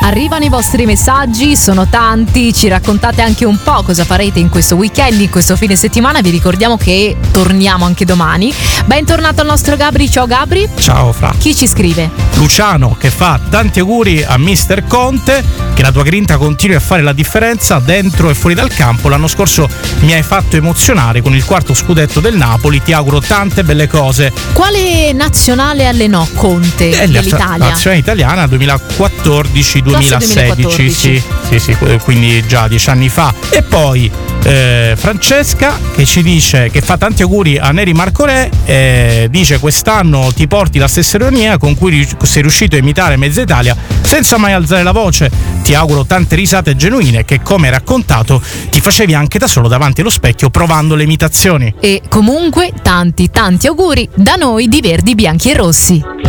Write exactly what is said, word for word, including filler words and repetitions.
Arrivano i vostri messaggi, sono tanti, ci raccontate anche un po' cosa farete in questo weekend, in questo fine settimana. Vi ricordiamo che torniamo anche domani. Bentornato al nostro Gabri, ciao Gabri. Ciao Fra. Chi ci scrive? Luciano, che fa tanti auguri a mister Conte, che la tua grinta continui a fare la differenza dentro e fuori dal campo. L'anno scorso mi hai fatto emozionare con il quarto scudetto del Napoli, ti auguro tante belle cose. Quale nazionale allenò Conte Eh, dell'Italia? La nazionale italiana duemilaquattordici duemilasedici, sì, sì, sì, quindi già dieci anni fa. E poi eh, Francesca, che ci dice, che fa tanti auguri a Neri Marco Re, eh, dice quest'anno ti porti la stessa ironia con cui sei riuscito a imitare mezza Italia senza mai alzare la voce. Ti auguro tante risate genuine che, come raccontato, ti facevi anche da solo davanti allo specchio provando le imitazioni. E comunque tanti tanti auguri da noi di Verdi, Bianchi e Rossi.